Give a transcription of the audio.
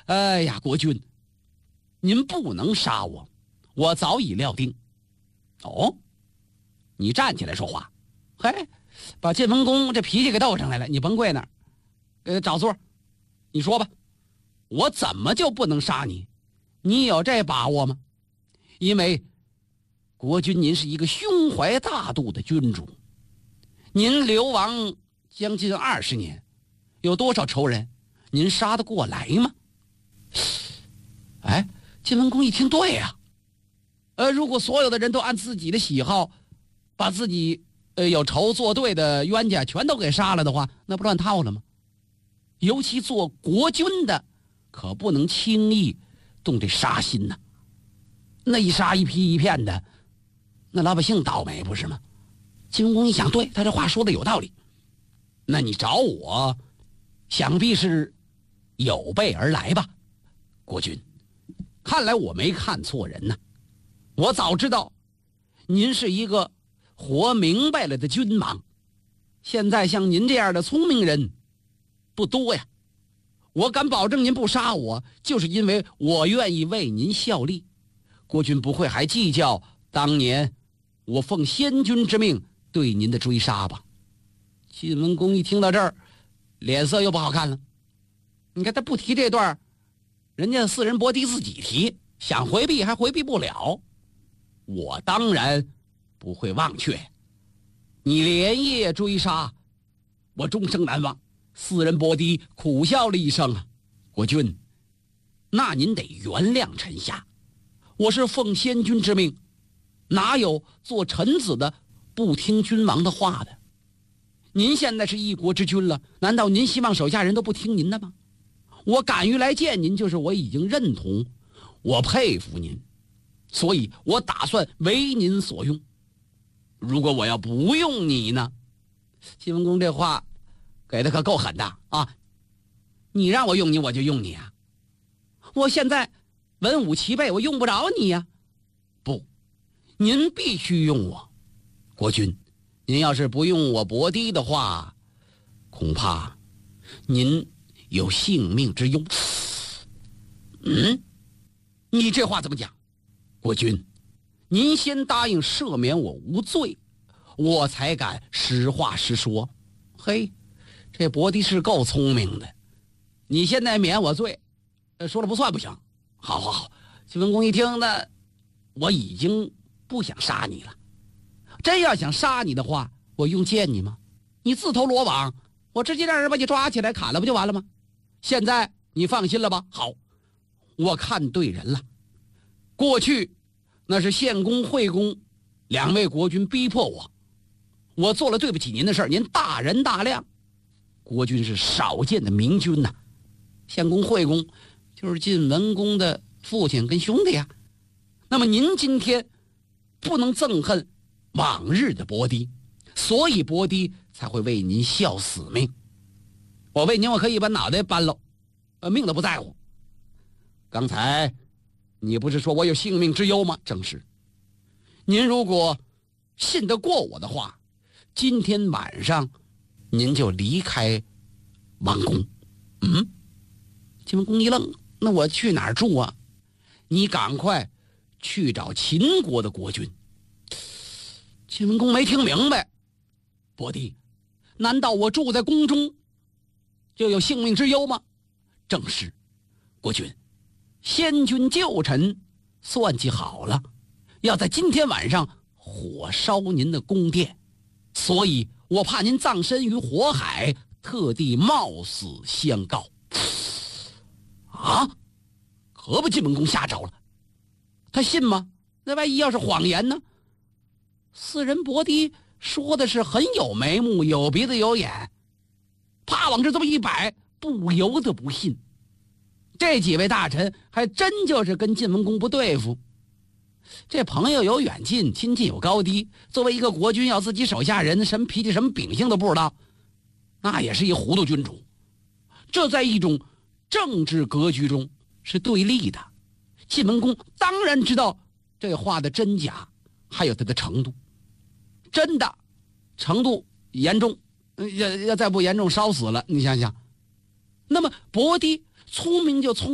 哎呀，国君，您不能杀我，我早已料定。哦，你站起来说话。嘿，把晋文公这脾气给斗上来了，你甭跪那儿，找座，你说吧，我怎么就不能杀你？你有这把握吗？因为国君您是一个胸怀大度的君主，您流亡将近20年，有多少仇人，您杀得过来吗？哎，晋文公一听，对呀，如果所有的人都按自己的喜好，把自己有仇作对的冤家全都给杀了的话，那不乱套了吗？尤其做国君的，可不能轻易动这杀心呐。那一杀一批一片的，那老百姓倒霉不是吗？晋文公一想，对，他这话说的有道理。那你找我，想必是有备而来吧？国君，看来我没看错人呐。我早知道您是一个活明白了的君王，现在像您这样的聪明人不多呀。我敢保证您不杀我，就是因为我愿意为您效力。国君不会还计较当年我奉先君之命对您的追杀吧？晋文公一听到这儿，脸色又不好看了。你看他不提这段，人家四人伯狄自己提，想回避还回避不了。我当然不会忘却，你连夜追杀，我终生难忘。四人伯狄苦笑了一声啊，国君，那您得原谅臣下，我是奉先君之命，哪有做臣子的不听君王的话的？您现在是一国之君了，难道您希望手下人都不听您的吗？我敢于来见您，就是我已经认同，我佩服您，所以我打算为您所用。如果我要不用你呢？晋文公这话给的可够狠的啊！你让我用你，我就用你啊！我现在文武齐备，我用不着你呀。不，您必须用我。国君，您要是不用我伯狄的话，恐怕您有性命之忧。你这话怎么讲？国君，您先答应赦免我无罪，我才敢实话实说。嘿，这伯狄是够聪明的，你现在免我罪，说了不算不行。好好好，晋文公一听呢，我已经不想杀你了。真要想杀你的话，我用见你吗？你自投罗网，我直接让人把你抓起来砍了不就完了吗？现在你放心了吧？好，我看对人了。过去那是献公、惠公2位国君逼迫我，我做了对不起您的事儿，您大人大量。国君是少见的明君呐，献公、惠公就是晋文公的父亲跟兄弟呀。那么您今天不能憎恨往日的伯狄，所以伯狄才会为您效死命。我为您，我可以把脑袋搬了，命都不在乎。刚才你不是说我有性命之忧吗？正是。您如果信得过我的话，今天晚上您就离开王宫。晋文公一愣，那我去哪儿住啊？你赶快去找秦国的国君。晋文公没听明白，伯狄，难道我住在宫中就有性命之忧吗？正是。国君，先君旧臣算计好了，要在今天晚上火烧您的宫殿，所以我怕您葬身于火海，特地冒死相告。啊，可把晋文公吓着了，他信吗？那万一要是谎言呢？四人伯狄说的是很有眉目，有鼻子有眼，啪往这这么一摆，不由得不信。这几位大臣还真就是跟晋文公不对付。这朋友有远近，亲戚有高低，作为一个国君，要自己手下人什么脾气什么秉性都不知道，那也是一糊涂君主。这在一种政治格局中是对立的。晋文公当然知道这话的真假，还有它的程度。真的程度严重，要再不严重烧死了，你想想。那么伯狄聪明就聪